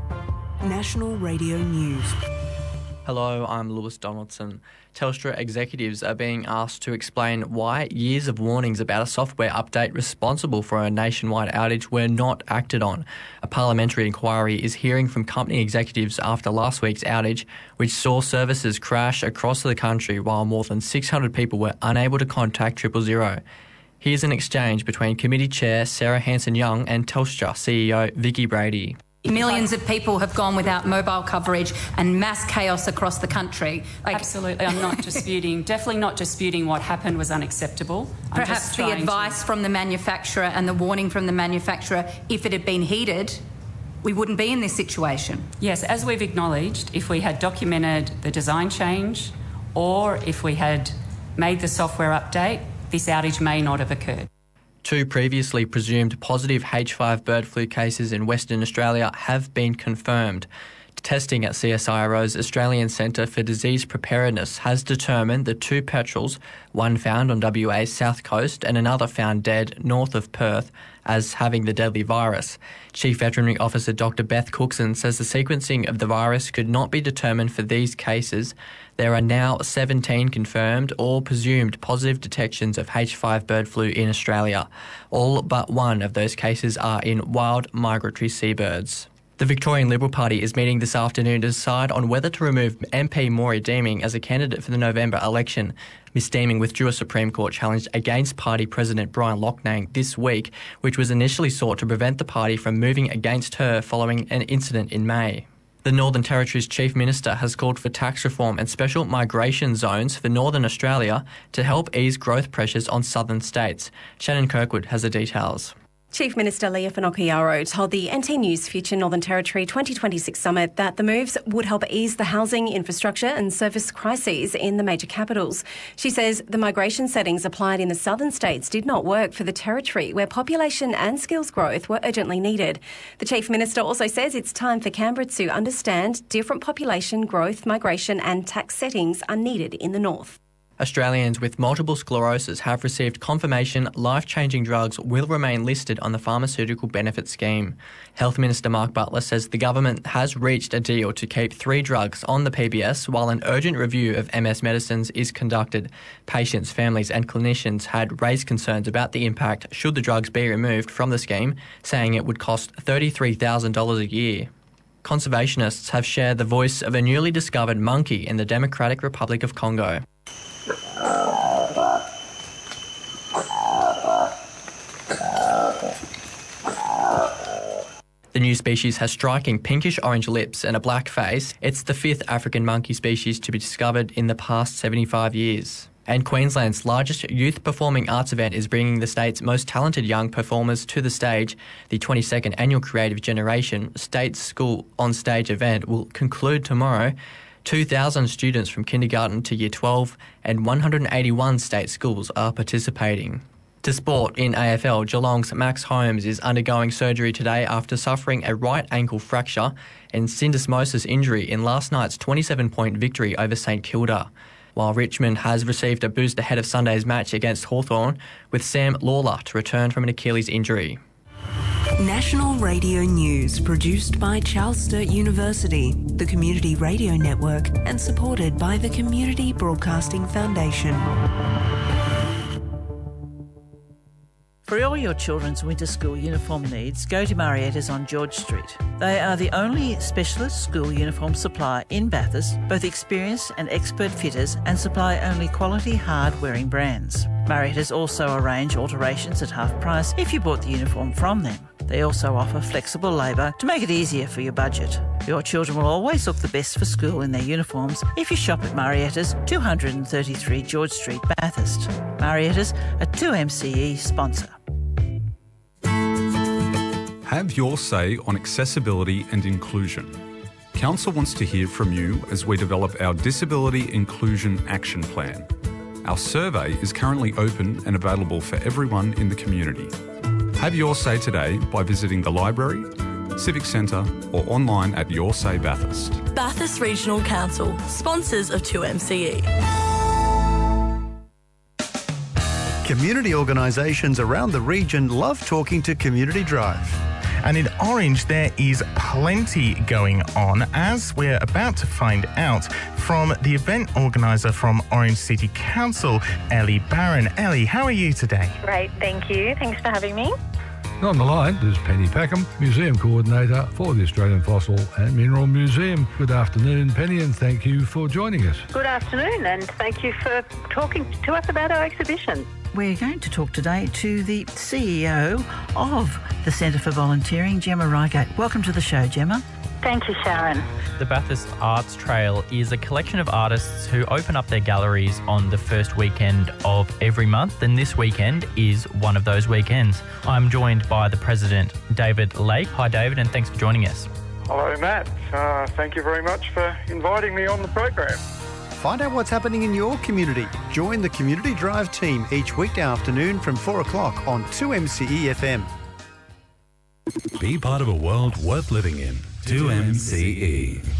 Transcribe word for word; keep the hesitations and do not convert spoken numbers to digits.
National Radio News. Hello, I'm Lewis Donaldson. Telstra executives are being asked to explain why years of warnings about a software update responsible for a nationwide outage were not acted on. A parliamentary inquiry is hearing from company executives after last week's outage, which saw services crash across the country while more than six hundred people were unable to contact triple zero. Here's an exchange between Committee Chair Sarah Hanson-Young and Telstra C E O Vicki Brady. Millions of people have gone without mobile coverage and mass chaos across the country. Like, Absolutely, I'm not disputing, definitely not disputing what happened was unacceptable. I'm perhaps the advice to... from the manufacturer and the warning from the manufacturer, if it had been heeded, we wouldn't be in this situation. Yes, as we've acknowledged, if we had documented the design change or if we had made the software update, this outage may not have occurred. Two previously presumed positive H five bird flu cases in Western Australia have been confirmed. Testing at C S I R O's Australian Centre for Disease Preparedness has determined the two petrels, one found on W A's south coast and another found dead north of Perth, as having the deadly virus. Chief Veterinary Officer Doctor Beth Cookson says the sequencing of the virus could not be determined for these cases. There are now seventeen confirmed or presumed positive detections of H five bird flu in Australia. All but one of those cases are in wild migratory seabirds. The Victorian Liberal Party is meeting this afternoon to decide on whether to remove M P Maura Deeming as a candidate for the November election. Miss Deeming withdrew a Supreme Court challenge against party President Brian Loughnane this week, which was initially sought to prevent the party from moving against her following an incident in May. The Northern Territory's Chief Minister has called for tax reform and special migration zones for Northern Australia to help ease growth pressures on southern states. Shannon Kirkwood has the details. Chief Minister Leah Finocchiaro told the N T News Future Northern Territory twenty twenty-six Summit that the moves would help ease the housing, infrastructure and service crises in the major capitals. She says the migration settings applied in the southern states did not work for the Territory, where population and skills growth were urgently needed. The Chief Minister also says it's time for Canberra to understand different population growth, migration and tax settings are needed in the north. Australians with multiple sclerosis have received confirmation life-changing drugs will remain listed on the Pharmaceutical Benefit Scheme. Health Minister Mark Butler says the government has reached a deal to keep three drugs on the P B S while an urgent review of M S medicines is conducted. Patients, families and clinicians had raised concerns about the impact should the drugs be removed from the scheme, saying it would cost thirty-three thousand dollars a year. Conservationists have shared the voice of a newly discovered monkey in the Democratic Republic of Congo. The new species has striking pinkish-orange lips and a black face. It's the fifth African monkey species to be discovered in the past seventy-five years. And Queensland's largest youth performing arts event is bringing the state's most talented young performers to the stage. The twenty-second Annual Creative Generation State School On Stage event will conclude tomorrow. two thousand students from kindergarten to year twelve and one hundred eighty-one state schools are participating. To sport, in A F L, Geelong's Max Holmes is undergoing surgery today after suffering a right ankle fracture and syndesmosis injury in last night's twenty-seven point victory over St Kilda, while Richmond has received a boost ahead of Sunday's match against Hawthorn, with Sam Lawler to return from an Achilles injury. National Radio News, produced by Charles Sturt University, the Community Radio Network, and supported by the Community Broadcasting Foundation. For all your children's winter school uniform needs, go to Marietta's on George Street. They are the only specialist school uniform supplier in Bathurst, both experienced and expert fitters, and supply only quality hard-wearing brands. Marietta's also arrange alterations at half price if you bought the uniform from them. They also offer flexible labour to make it easier for your budget. Your children will always look the best for school in their uniforms if you shop at Marietta's, two thirty-three George Street, Bathurst. Marietta's, a two M C E sponsor. Have your say on accessibility and inclusion. Council wants to hear from you as we develop our Disability Inclusion Action Plan. Our survey is currently open and available for everyone in the community. Have your say today by visiting the library, Civic Centre or online at Your Say Bathurst. Bathurst Regional Council, sponsors of two M C E. Community organisations around the region love talking to Community Drive. And in Orange, there is plenty going on, as we're about to find out from the event organiser from Orange City Council, Ellie Barron. Ellie, how are you today? Great, thank you. Thanks for having me. On the line is Penny Packham, Museum Coordinator for the Australian Fossil and Mineral Museum. Good afternoon, Penny, and thank you for joining us. Good afternoon, and thank you for talking to us about our exhibition. We're going to talk today to the C E O of the Centre for Volunteering, Gemma Reigate. Welcome to the show, Gemma. Thank you, Sharon. The Bathurst Arts Trail is a collection of artists who open up their galleries on the first weekend of every month, and this weekend is one of those weekends. I'm joined by the president, David Lake. Hi, David, and thanks for joining us. Hello, Matt. Uh, thank you very much for inviting me on the program. Find out what's happening in your community. Join the Community Drive team each weekday afternoon from four o'clock on two M C E F M. Be part of a world worth living in. two M C E.